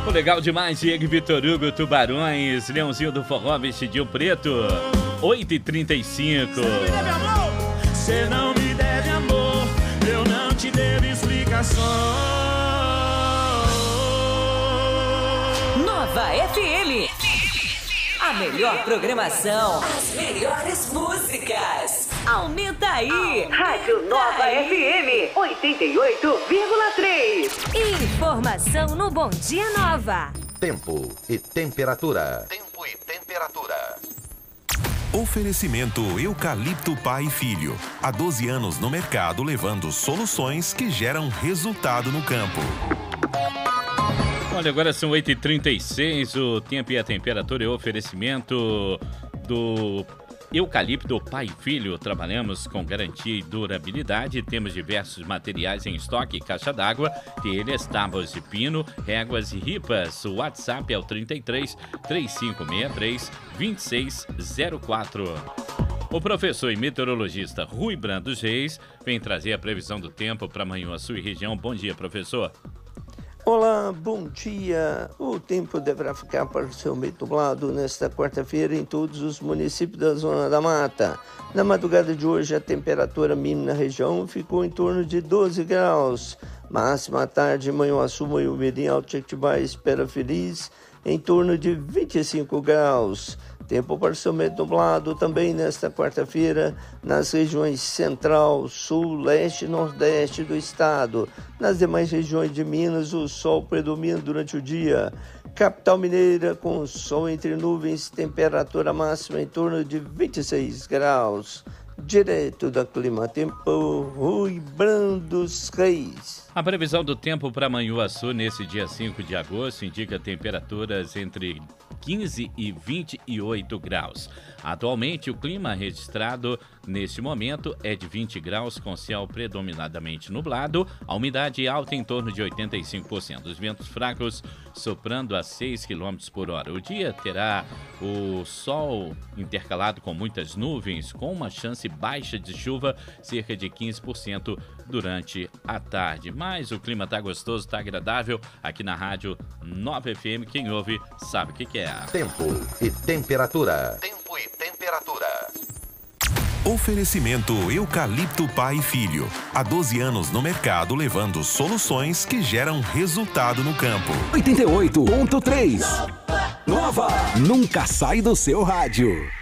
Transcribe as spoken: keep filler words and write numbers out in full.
O legal demais, Diego Vitor Hugo, Tubarões, Leãozinho do Forró, Vestidinho Preto, oito e trinta e cinco. Você não me deve amor, eu não te devo explicação. Nova F M. A melhor programação, as melhores músicas. Aumenta aí. Rádio Nova F M oitenta e oito vírgula três. Informação no Bom Dia Nova. Tempo e temperatura. Tempo e temperatura. Oferecimento Eucalipto Pai e Filho. Há doze anos no mercado, levando soluções que geram resultado no campo. Olha, agora são oito e trinta e seis, o tempo e a temperatura é oferecimento do Eucalipto Pai e Filho. Trabalhamos com garantia e durabilidade, temos diversos materiais em estoque, caixa d'água, telhas, tábuas de pino, réguas e ripas. O WhatsApp é o trinta e três, três cinco seis três, dois seis zero quatro. O professor e meteorologista Rui Brandos Reis vem trazer a previsão do tempo para Manhuaçu e região. Bom dia, professor. Olá, bom dia. O tempo deverá ficar parcialmente nublado nesta quarta-feira em todos os municípios da Zona da Mata. Na madrugada de hoje, a temperatura mínima na região ficou em torno de doze graus. Máxima à tarde em Manhuaçu, Manhumirim, Alto Jequitibá e Espera Feliz, em torno de vinte e cinco graus. Tempo parcialmente nublado também nesta quarta-feira nas regiões central, sul, leste e nordeste do estado. Nas demais regiões de Minas, o sol predomina durante o dia. Capital Mineira com sol entre nuvens, temperatura máxima em torno de vinte e seis graus. Direto da Clima Tempo, Rui Brandos Reis. A previsão do tempo para Manhuaçu nesse dia cinco de agosto indica temperaturas entre quinze e vinte e oito graus. Atualmente, o clima registrado neste momento é de vinte graus, com céu predominadamente nublado, a umidade alta em torno de oitenta e cinco por cento. Os ventos fracos soprando a seis quilômetros por hora. O dia terá o sol intercalado com muitas nuvens, com uma chance baixa de chuva, cerca de quinze por cento durante a tarde. Mas o clima tá gostoso, tá agradável aqui na Rádio Nova F M. Quem ouve sabe o que, que é. Tempo e temperatura. Tempo e temperatura. Oferecimento Eucalipto Pai e Filho. Há doze anos no mercado, levando soluções que geram resultado no campo. oitenta e oito ponto três. Nova. Nunca sai do seu rádio.